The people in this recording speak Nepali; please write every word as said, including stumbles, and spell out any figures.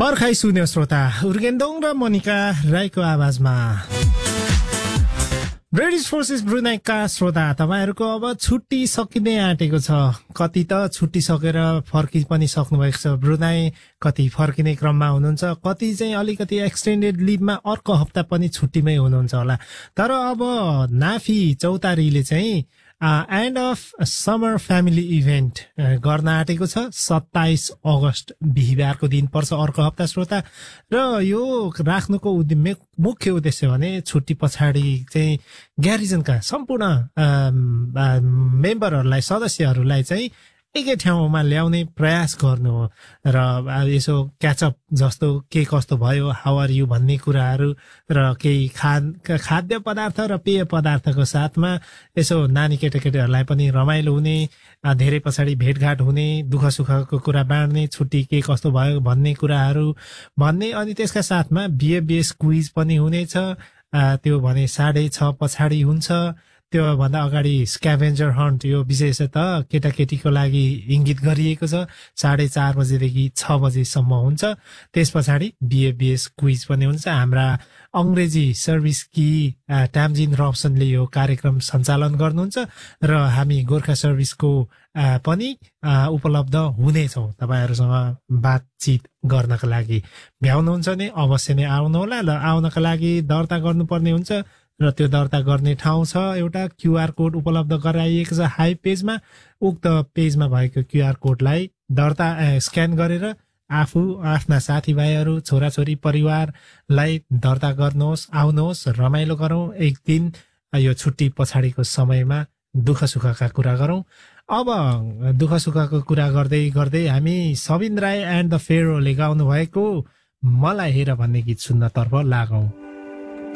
पर्खाइ सुन्यो श्रोता उर्गेन्दोङ र मोनिका राईको आवाजमा ब्रिटिश फोर्सेस ब्रुनाईका श्रोता तपाईहरूको अब छुट्टी सकिने आँटेको छ। कति त छुट्टी सकेर फर्कि पनि सक्नु भएको छ ब्रुनाई, कति फर्किने क्रममा हुनुहुन्छ, कति चाहिँ अलिकति एक्सटेन्डेड लिभमा अर्को हप्ता पनि छुट्टीमै हुनुहुन्छ होला। तर अब नाफी चौतारीले चाहिँ and of summer family event गर्न आँटेको छ। सत्ताइस अगस्त बिहिबारको दिन पर्छ अर्को हप्ता श्रोता। र यो राख्नुको उद्देश्य मुख्य उद्देश्य भने छुट्टी पछाडि चाहिँ ग्यारिजनका सम्पूर्ण मेम्बरहरूलाई सदस्यहरूलाई चाहिँ एकै ठाउँमा ल्याउने प्रयास गर्नु हो र यसो क्याचअप जस्तो के कस्तो भयो, हाउ आर यु भन्ने कुराहरू र केही खाद खाद्य पदार्थ र पेय पदार्थको साथमा यसो नानी केटाकेटीहरूलाई पनि रमाइलो हुने, धेरै पछाडि भेटघाट हुने, दुःख सुखको कुरा बाँड्ने, छुट्टी के कस्तो भयो भन्ने कुराहरू भन्ने। अनि त्यसका साथमा बिएबिएस क्विज पनि हुनेछ। त्यो भने साढे छ पछाडि हुन्छ। त्यो भन्दा अगाडि स्क्याभेन्जर हन्ट यो विशेषतः केटाकेटीको लागि इङ्गित गरिएको छ। साढे चार बजेदेखि छ बजेसम्म हुन्छ। त्यस पछाडि बिएबिएस क्विज पनि हुन्छ। हाम्रा अङ्ग्रेजी सर्भिस कि ट्यामजिन रब्सनले यो कार्यक्रम सञ्चालन गर्नुहुन्छ र हामी गोर्खा सर्भिसको पनि उपलब्ध हुनेछौँ तपाईँहरूसँग बातचित गर्नका लागि। भ्याउनुहुन्छ नि अवश्य नै आउनुहोला। र आउनका लागि दर्ता गर्नुपर्ने हुन्छ र त्यो दर्ता गर्ने ठाउँ छ एउटा क्युआर कोड उपलब्ध गराइएको छ हाई पेजमा। उक्त पेजमा भएको क्युआर कोडलाई दर्ता स्क्यान गरेर आफू आफ्ना साथीभाइहरू छोराछोरी परिवारलाई दर्ता गर्नुहोस्, आउनुहोस्, रमाइलो गरौँ। एक दिन यो छुट्टी पछाडिको समयमा दुःख सुखका कुरा गरौँ। अब दुःख सुखको कुरा गर्दै गर्दै हामी सबिन राई एन्ड द फेरोले गाउनु भएको मलाई हेर भन्ने गीत सुन्नतर्फ लागौँ।